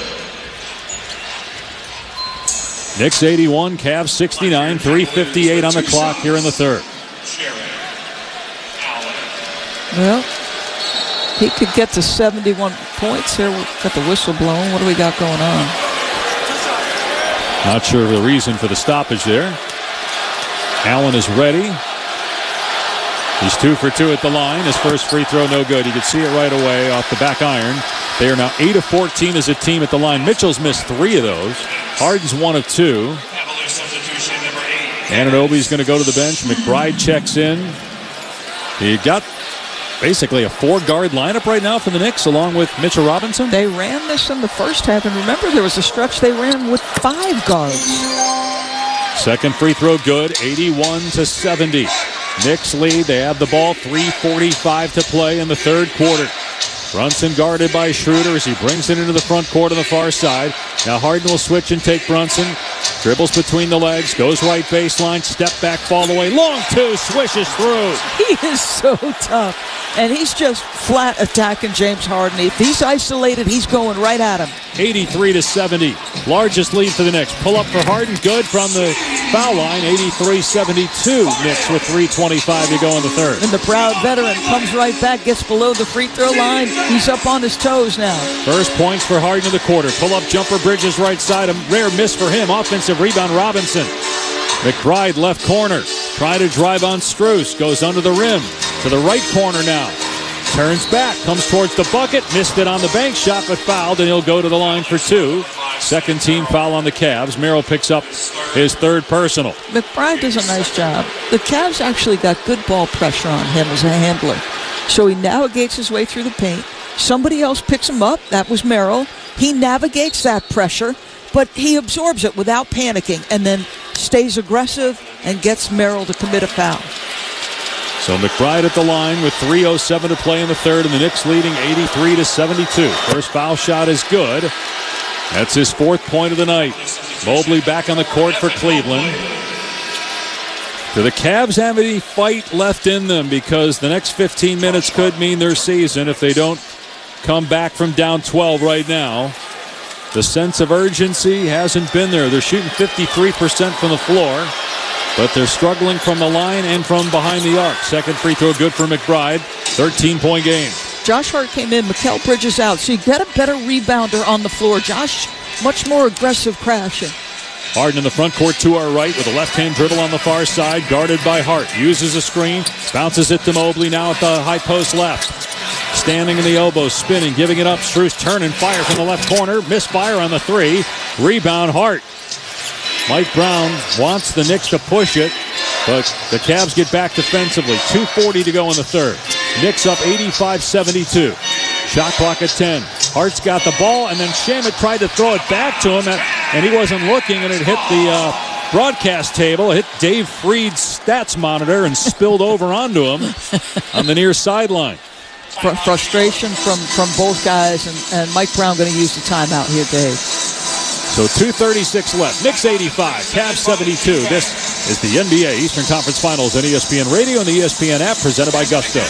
Knicks 81, Cavs 69, 3:58 on the clock here in the third. Well, he could get to 71 points here. We've got the whistle blown. What do we got going on? Not sure of the reason for the stoppage there. Allen is ready. He's 2 for 2 at the line. His first free throw no good. You could see it right away off the back iron. They are now 8 of 14 as a team at the line. Mitchell's missed 3 of those. Harden's 1 of 2. Anunoby's going to go to the bench. McBride checks in. You got basically a 4-guard lineup right now for the Knicks, along with Mitchell Robinson. They ran this in the first half, and remember there was a stretch they ran with 5 guards. Second free throw good, 81-70. Knicks lead. They have the ball, 3:45 to play in the third quarter. Brunson guarded by Schroeder as he brings it into the front court on the far side. Now Harden will switch and take Brunson. Dribbles between the legs, goes right baseline, step back, fall away. Long 2, swishes through. He is so tough. And he's just flat attacking James Harden. If he's isolated, he's going right at him. 83-70. Largest lead for the Knicks. Pull up for Harden. Good from the foul line. 83-72. Knicks with 3:25 to go in the third. And the proud veteran comes right back, gets below the free throw line. He's up on his toes now. First points for Harden in the quarter. Pull up jumper, Bridges right side. A rare miss for him. Offensive rebound, Robinson. McBride left corner. Try to drive on Strus. Goes under the rim. To the right corner now. Turns back. Comes towards the bucket. Missed it on the bank shot, but fouled, and he'll go to the line for 2. Second team foul on the Cavs. Merrill picks up his third personal. McBride does a nice job. The Cavs actually got good ball pressure on him as a handler. So he navigates his way through the paint. Somebody else picks him up. That was Merrill. He navigates that pressure, but he absorbs it without panicking and then stays aggressive and gets Merrill to commit a foul. So McBride at the line with 3:07 to play in the third, and the Knicks leading 83-72. First foul shot is good. That's his 4th point of the night. Mobley back on the court for Cleveland. Do the Cavs have any fight left in them? Because the next 15 minutes could mean their season if they don't come back from down 12 right now. The sense of urgency hasn't been there. They're shooting 53% from the floor, but they're struggling from the line and from behind the arc. Second free throw good for McBride. 13-point game. Josh Hart came in, Mikal Bridges out, so you got a better rebounder on the floor. Josh, much more aggressive crashing. Harden in the front court to our right with a left-hand dribble on the far side, guarded by Hart. Uses a screen, bounces it to Mobley now at the high post left. Standing in the elbow, spinning, giving it up. Strus turn and fire from the left corner. Misfire on the 3. Rebound Hart. Mike Brown wants the Knicks to push it, but the Cavs get back defensively. 2:40 to go in the third. Knicks up 85-72. Shot clock at 10. Hart's got the ball, and then Shamet tried to throw it back to him, and he wasn't looking, and it hit the broadcast table, hit Dave Freed's stats monitor, and spilled over onto him on the near sideline. Frustration from both guys, and Mike Brown going to use the timeout here, Dave. So 2:36 left. Knicks 85, Cavs 72. This is the NBA Eastern Conference Finals on ESPN Radio and the ESPN app, presented by Gusto.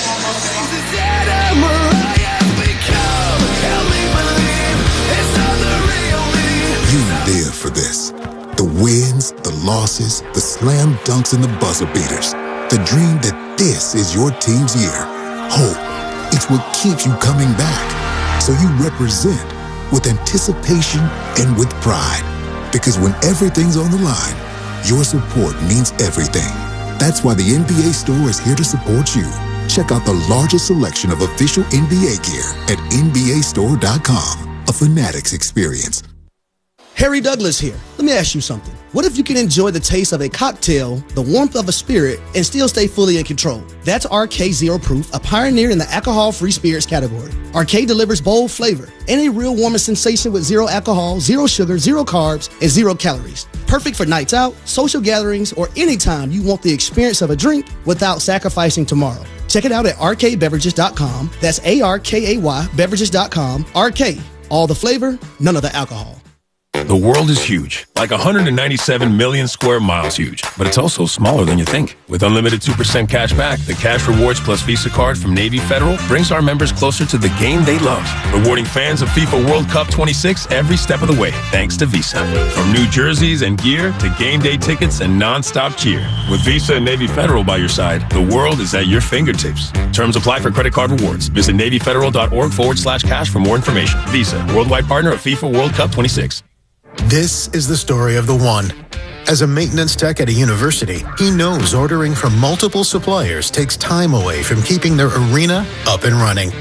You live for this. The wins, the losses, the slam dunks, and the buzzer beaters. The dream that this is your team's year. Hope. It's what keeps you coming back. So you represent with anticipation and with pride. Because when everything's on the line, your support means everything. That's why the NBA Store is here to support you. Check out the largest selection of official NBA gear at NBAstore.com. A Fanatics experience. Harry Douglas here. Let me ask you something. What if you can enjoy the taste of a cocktail, the warmth of a spirit, and still stay fully in control? That's RK Zero Proof, a pioneer in the alcohol-free spirits category. RK delivers bold flavor and a real warming sensation with zero alcohol, zero sugar, zero carbs, and 0 calories. Perfect for nights out, social gatherings, or anytime you want the experience of a drink without sacrificing tomorrow. Check it out at rkbeverages.com. That's ARKAY beverages.com. RK, all the flavor, none of the alcohol. The world is huge, like 197 million square miles huge, but it's also smaller than you think. With unlimited 2% cash back, the Cash Rewards Plus Visa card from Navy Federal brings our members closer to the game they love, rewarding fans of FIFA World Cup 26 every step of the way, thanks to Visa. From new jerseys and gear to game day tickets and non-stop cheer. With Visa and Navy Federal by your side, the world is at your fingertips. Terms apply for credit card rewards. Visit NavyFederal.org/cash for more information. Visa, worldwide partner of FIFA World Cup 26. This is the story of the one. As a maintenance tech at a university, he knows ordering from multiple suppliers takes time away from keeping their arena up and running.